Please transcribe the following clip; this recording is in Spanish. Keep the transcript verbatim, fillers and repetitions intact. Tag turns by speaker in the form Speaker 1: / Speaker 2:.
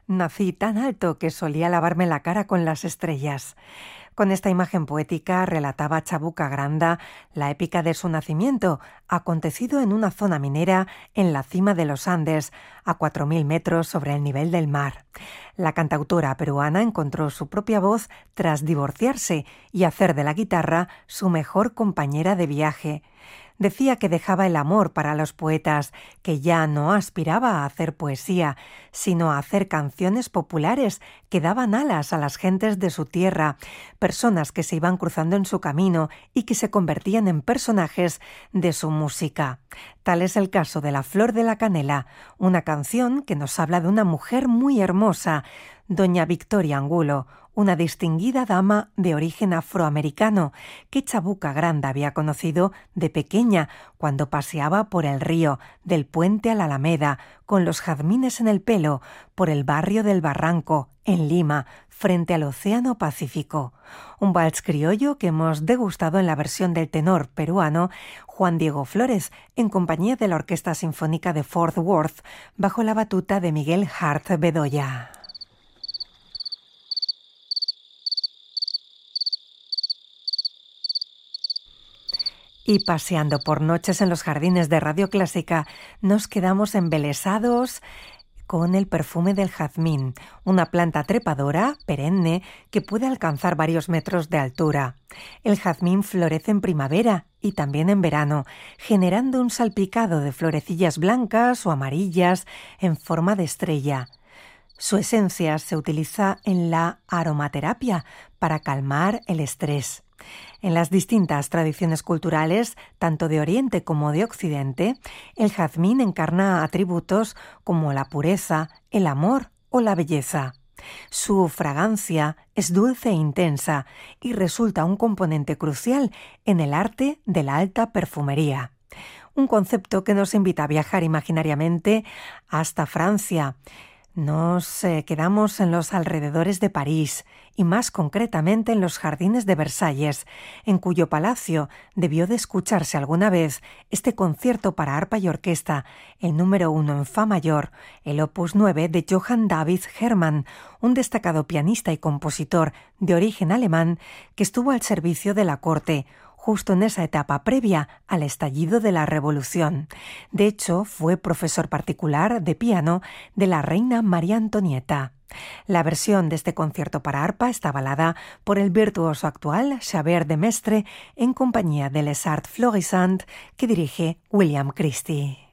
Speaker 1: Nací tan alto que solía lavarme la cara con las estrellas. Con esta imagen poética relataba Chabuca Granda la épica de su nacimiento, acontecido en una zona minera en la cima de los Andes, a cuatro mil metros sobre el nivel del mar. La cantautora peruana encontró su propia voz tras divorciarse y hacer de la guitarra su mejor compañera de viaje. Decía que dejaba el amor para los poetas, que ya no aspiraba a hacer poesía, sino a hacer canciones populares que daban alas a las gentes de su tierra, personas que se iban cruzando en su camino y que se convertían en personajes de su música. Tal es el caso de La Flor de la Canela, una canción que nos habla de una mujer muy hermosa, doña Victoria Angulo, una distinguida dama de origen afroamericano que Chabuca Granda había conocido de pequeña cuando paseaba por el río, del puente a la Alameda, con los jazmines en el pelo, por el barrio del Barranco, en Lima, frente al Océano Pacífico. Un vals criollo que hemos degustado en la versión del tenor peruano Juan Diego Flores, en compañía de la Orquesta Sinfónica de Fort Worth, bajo la batuta de Miguel Hart Bedoya. Y paseando por noches en los jardines de Radio Clásica, nos quedamos embelesados con el perfume del jazmín, una planta trepadora, perenne, que puede alcanzar varios metros de altura. El jazmín florece en primavera y también en verano, generando un salpicado de florecillas blancas o amarillas en forma de estrella. Su esencia se utiliza en la aromaterapia para calmar el estrés. En las distintas tradiciones culturales, tanto de Oriente como de Occidente, el jazmín encarna atributos como la pureza, el amor o la belleza. Su fragancia es dulce e intensa y resulta un componente crucial en el arte de la alta perfumería. Un concepto que nos invita a viajar imaginariamente hasta Francia. Nos eh, quedamos en los alrededores de París y más concretamente en los jardines de Versalles, en cuyo palacio debió de escucharse alguna vez este concierto para arpa y orquesta, el número uno en fa mayor, el opus nueve de Johann David Hermann, un destacado pianista y compositor de origen alemán que estuvo al servicio de la corte, justo en esa etapa previa al estallido de la Revolución. De hecho, fue profesor particular de piano de la reina María Antonieta. La versión de este concierto para arpa está avalada por el virtuoso actual Xavier de Mestre en compañía de Les Arts Florissants que dirige William Christie.